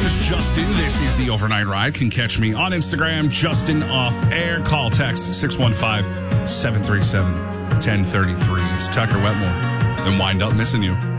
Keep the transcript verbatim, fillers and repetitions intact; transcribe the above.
name is Justin. This is the Overnight Ride. Can catch me on Instagram, Justin Off Air. Call, text six one five, seven three seven, one zero three three. It's Tucker Wetmore. And wind up missing you.